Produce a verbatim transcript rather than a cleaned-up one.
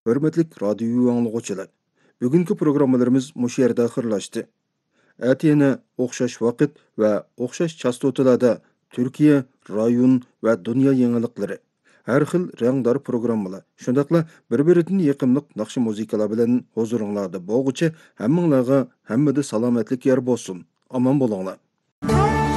Hürmetlik radyo anlıqçılar. Bugünkü programmalarımız muş yerde ahırlaştı. Әтені оқшаш вақыт və оқшаш частоталарда Türkiye, rayon və dünya yenilikləri, hər xil rəngdar programmalar, şundaqla bir-birindən yaqınlıq naqşı muzikalar bilan huzurunlarda boğucu, həmminglarga həmmida salomatlik yer bolsun. Aman bolinglar.